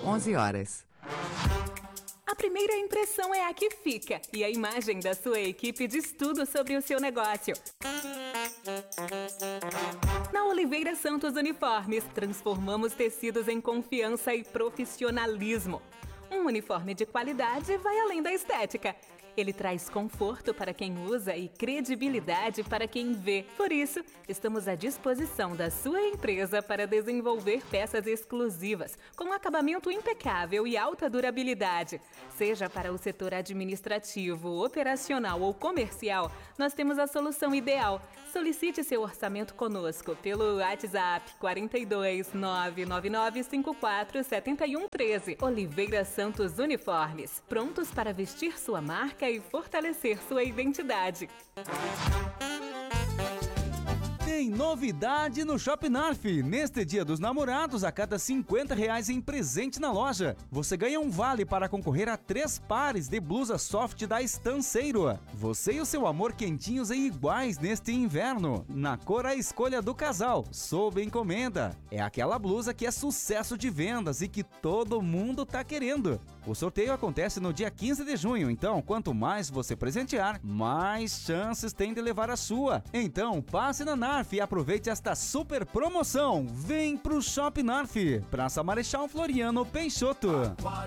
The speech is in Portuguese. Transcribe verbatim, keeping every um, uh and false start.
onze horas. A primeira impressão é a que fica e a imagem da sua equipe diz tudo sobre o seu negócio. Na Oliveira Santos Uniformes, transformamos tecidos em confiança e profissionalismo. Um uniforme de qualidade vai além da estética. Ele traz conforto para quem usa e credibilidade para quem vê. Por isso, estamos à disposição da sua empresa para desenvolver peças exclusivas, com acabamento impecável e alta durabilidade. Seja para o setor administrativo, operacional ou comercial, nós temos a solução ideal. Solicite seu orçamento conosco pelo WhatsApp quatro dois nove nove nove cinco quatro sete um um três. Oliveira Santos Uniformes, prontos para vestir sua marca e fortalecer sua identidade. Tem novidade no Shop Narf. Neste Dia dos Namorados, a cada cinquenta reais em presente na loja, você ganha um vale para concorrer a três pares de blusa soft da Estanceiro. Você e o seu amor quentinhos e iguais neste inverno, na cor à escolha do casal, sob encomenda. É aquela blusa que é sucesso de vendas e que todo mundo tá querendo. O sorteio acontece no dia quinze de junho, então quanto mais você presentear, mais chances tem de levar a sua. Então passe na Narf e aproveite esta super promoção. Vem pro Shop Narf, Praça Marechal Floriano Peixoto.